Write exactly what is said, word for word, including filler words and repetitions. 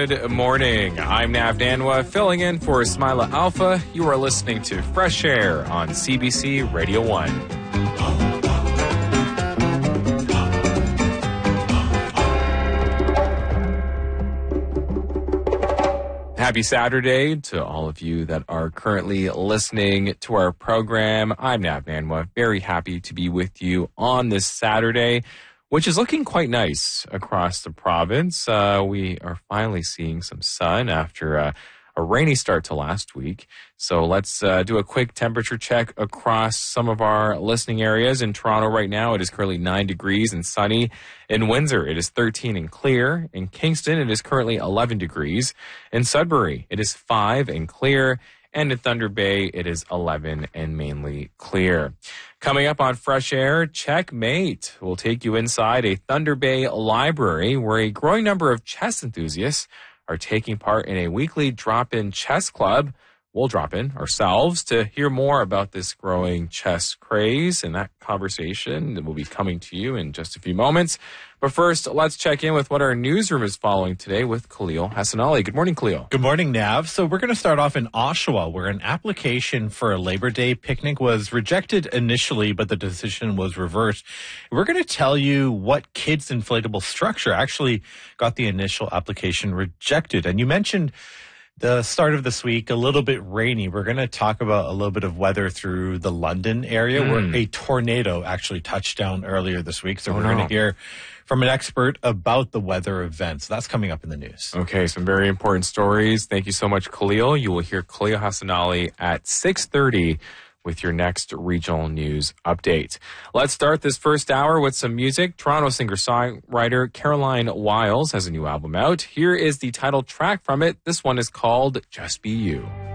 Good morning. I'm Nav Danwa, filling in for Ismaila Alpha. You are listening to Fresh Air on C B C Radio one. Happy Saturday to all of you that are currently listening to our program. I'm Nav Danwa, very happy to be with you on this Saturday, which is looking quite nice across the province. Uh, we are finally seeing some sun after uh, a rainy start to last week. So let's uh, do a quick temperature check across some of our listening areas. In Toronto right now, it is currently nine degrees and sunny. In Windsor, it is thirteen and clear. In Kingston, it is currently eleven degrees. In Sudbury, it is five and clear. And in Thunder Bay, it is eleven and mainly clear. Coming up on Fresh Air, Checkmate will take you inside a Thunder Bay library where a growing number of chess enthusiasts are taking part in a weekly drop-in chess club. We'll drop in ourselves to hear more about this growing chess craze, and that conversation will be coming to you in just a few moments. But first, let's check in with what our newsroom is following today with Khalil Hassanali. Good morning, Khalil. Good morning, Nav. So we're going to start off in Oshawa, where an application for a Labor Day picnic was rejected initially, but the decision was reversed. We're going to tell you what kids' inflatable structure actually got the initial application rejected. And you mentioned the start of this week, a little bit rainy. We're going to talk about a little bit of weather through the London area mm. where a tornado actually touched down earlier this week. So oh, we're no. going to hear from an expert about the weather events. That's coming up in the news. Okay, some very important stories. Thank you so much, Khalil. You will hear Khalil Hassanali at six thirty with your next regional news update. Let's start this first hour with some music. Toronto singer-songwriter Caroline Wiles has a new album out. Here is the title track from it. This one is called Just Be You.